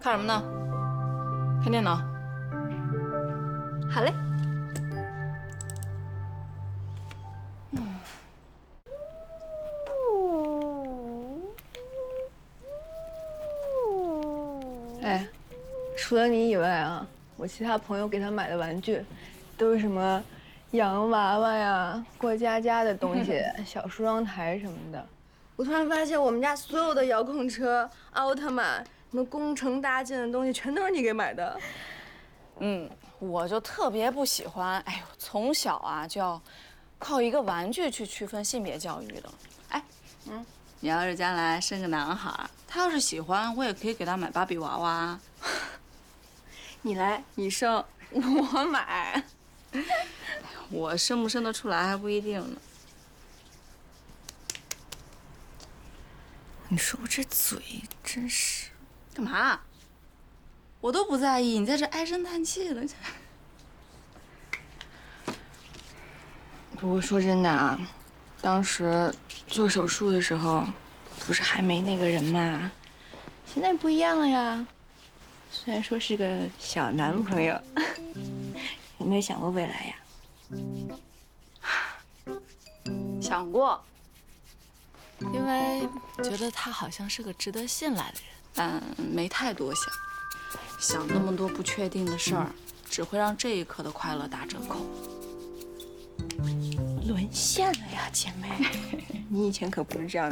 看什么呢？看电脑。 好嘞。 哎，除了你以外啊，我其他朋友给他买的玩具，都是什么洋娃娃呀、过家家的东西、小梳妆台什么的。我突然发现，我们家所有的遥控车、奥特曼、什么工程搭建的东西，全都是你给买的。 我就特别不喜欢，哎呦，从小啊就要靠一个玩具去区分性别教育的。哎，你要是将来生个男孩，他要是喜欢，我也可以给他买芭比娃娃。 你来，你生，我买。 我生不生得出来还不一定呢。你说我这嘴真是……干嘛？我都不在意，你在这唉声叹气的。 不过说真的啊，当时做手术的时候，不是还没那个人嘛？现在不一样了呀。虽然说是个小男朋友，有没有想过未来呀？ 想过，因为觉得他好像是个值得信赖的人，但没太多想。想那么多不确定的事儿，只会让这一刻的快乐打折扣。 沦陷了呀，姐妹！你以前可不是这样